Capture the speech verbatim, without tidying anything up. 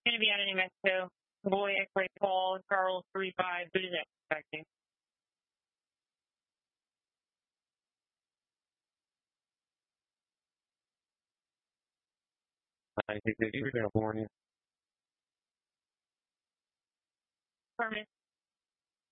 Going to be out of New Mexico. Boy, X-ray call, Charles three five. Who is that expecting? I think that you're California. Permit